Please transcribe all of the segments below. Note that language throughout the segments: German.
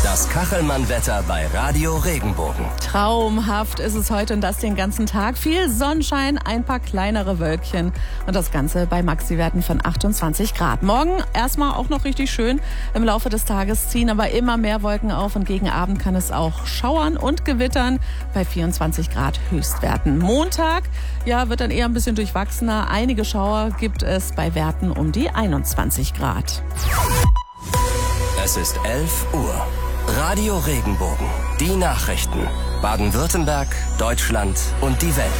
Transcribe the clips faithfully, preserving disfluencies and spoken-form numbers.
Das Kachelmann-Wetter bei Radio Regenbogen. Traumhaft ist es heute und das den ganzen Tag. Viel Sonnenschein, ein paar kleinere Wölkchen und das Ganze bei Maxi-Werten von achtundzwanzig Grad. Morgen erstmal auch noch richtig schön. Im Laufe des Tages ziehen aber immer mehr Wolken auf und gegen Abend kann es auch schauern und gewittern bei vierundzwanzig Grad Höchstwerten. Montag, ja, wird dann eher ein bisschen durchwachsener. Einige Schauer gibt es bei Werten um die einundzwanzig Grad. Es ist elf Uhr. Radio Regenbogen. Die Nachrichten. Baden-Württemberg, Deutschland und die Welt.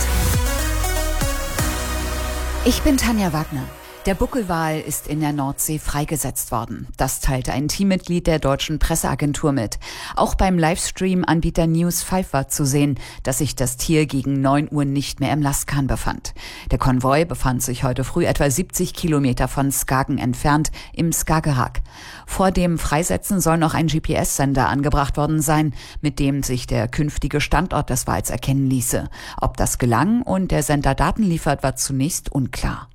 Ich bin Tanja Wagner. Der Buckelwal ist in der Nordsee freigesetzt worden. Das teilte ein Teammitglied der deutschen Presseagentur mit. Auch beim Livestream-Anbieter News fünf war zu sehen, dass sich das Tier gegen neun Uhr nicht mehr im Lastkahn befand. Der Konvoi befand sich heute früh etwa siebzig Kilometer von Skagen entfernt im Skagerrak. Vor dem Freisetzen soll noch ein G P S-Sender angebracht worden sein, mit dem sich der künftige Standort des Wals erkennen ließe. Ob das gelang und der Sender Daten liefert, war zunächst unklar.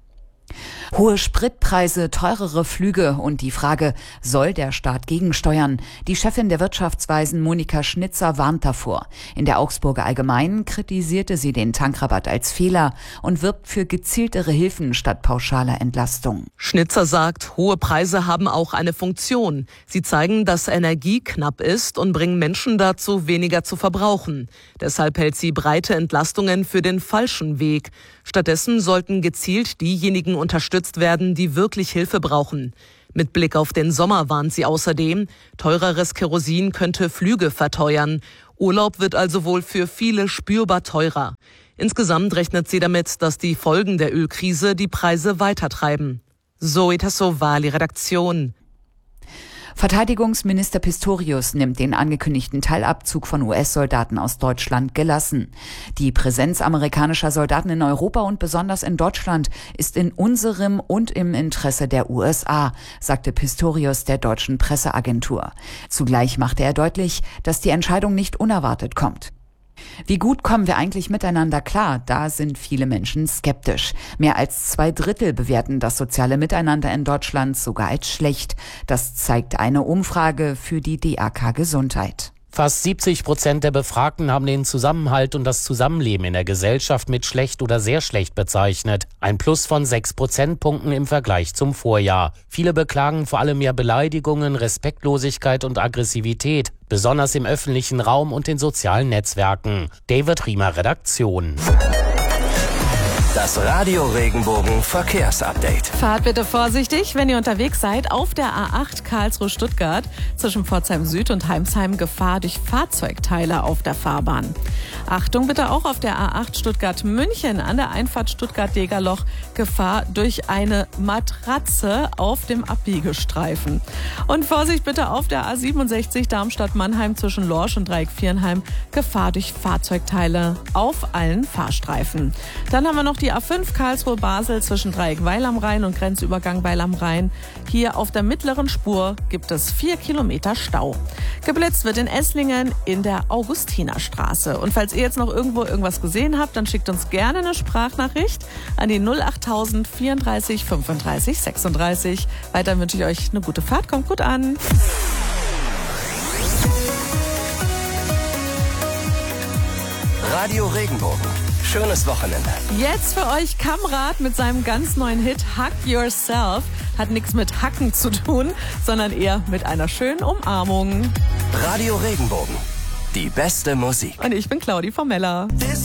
Hohe Spritpreise, teurere Flüge und die Frage, soll der Staat gegensteuern? Die Chefin der Wirtschaftsweisen Monika Schnitzer warnt davor. In der Augsburger Allgemeinen kritisierte sie den Tankrabatt als Fehler und wirbt für gezieltere Hilfen statt pauschaler Entlastung. Schnitzer sagt, hohe Preise haben auch eine Funktion. Sie zeigen, dass Energie knapp ist und bringen Menschen dazu, weniger zu verbrauchen. Deshalb hält sie breite Entlastungen für den falschen Weg. Stattdessen sollten gezielt diejenigen unterstützt werden, die wirklich Hilfe brauchen. Mit Blick auf den Sommer warnt sie außerdem, teureres Kerosin könnte Flüge verteuern. Urlaub wird also wohl für viele spürbar teurer. Insgesamt rechnet sie damit, dass die Folgen der Ölkrise die Preise weitertreiben. Zoe Tassovali, Redaktion. Verteidigungsminister Pistorius nimmt den angekündigten Teilabzug von U S-Soldaten aus Deutschland gelassen. Die Präsenz amerikanischer Soldaten in Europa und besonders in Deutschland ist in unserem und im Interesse der U S A, sagte Pistorius der deutschen Presseagentur. Zugleich machte er deutlich, dass die Entscheidung nicht unerwartet kommt. Wie gut kommen wir eigentlich miteinander klar? Da sind viele Menschen skeptisch. Mehr als zwei Drittel bewerten das soziale Miteinander in Deutschland sogar als schlecht. Das zeigt eine Umfrage für die D A K Gesundheit. Fast siebzig Prozent der Befragten haben den Zusammenhalt und das Zusammenleben in der Gesellschaft mit schlecht oder sehr schlecht bezeichnet. Ein Plus von sechs Prozentpunkten im Vergleich zum Vorjahr. Viele beklagen vor allem mehr Beleidigungen, Respektlosigkeit und Aggressivität, besonders im öffentlichen Raum und in sozialen Netzwerken. David Riemer, Redaktion. Das Radio Regenbogen Verkehrsupdate. Fahrt bitte vorsichtig, wenn ihr unterwegs seid. Auf der A acht Karlsruhe-Stuttgart zwischen Pforzheim Süd und Heimsheim Gefahr durch Fahrzeugteile auf der Fahrbahn. Achtung bitte auch auf der A acht Stuttgart-München an der Einfahrt Stuttgart-Degerloch Gefahr durch eine Matratze auf dem Abbiegestreifen. Und Vorsicht bitte auf der A siebenundsechzig Darmstadt-Mannheim zwischen Lorsch und Dreieck-Viernheim Gefahr durch Fahrzeugteile auf allen Fahrstreifen. Dann haben wir noch die A fünf Karlsruhe-Basel zwischen Dreieck Weil am Rhein und Grenzübergang Weil am Rhein. Hier auf der mittleren Spur gibt es vier Kilometer Stau. Geblitzt wird in Esslingen in der Augustinerstraße. Und falls ihr jetzt noch irgendwo irgendwas gesehen habt, dann schickt uns gerne eine Sprachnachricht an die null achttausend vierunddreißig fünfunddreißig sechsunddreißig. Weiter wünsche ich euch eine gute Fahrt. Kommt gut an. Radio Regenbogen. Schönes Wochenende. Jetzt für euch Kamrat mit seinem ganz neuen Hit Hug Yourself. Hat nichts mit Hacken zu tun, sondern eher mit einer schönen Umarmung. Radio Regenbogen. Die beste Musik. Und ich bin Claudi Formella.